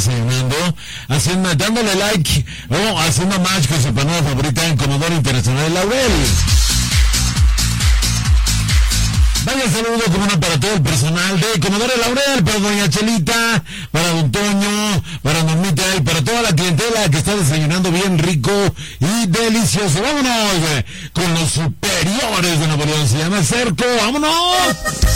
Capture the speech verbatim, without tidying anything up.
desayunando, haciendo, dándole like o haciendo match con su panada favorita en Comodoro Internacional Laurel. Vaya saludo como una para todo el personal de Comodoro Laurel, para doña Chelita, para don Toño, para Normita y para toda la clientela que está desayunando bien rico y delicioso. Vámonos eh, con los superiores de Nuevo León, se llama Cerco, vámonos.